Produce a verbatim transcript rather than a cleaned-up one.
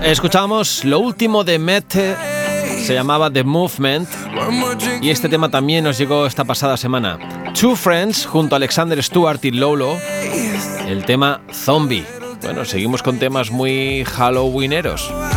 Escuchamos lo último de Mete, se llamaba The Movement, y este tema también nos llegó esta pasada semana. Two Friends junto a Alexander Stewart y Lolo, el tema Zombie. Bueno, seguimos con temas muy halloweeneros.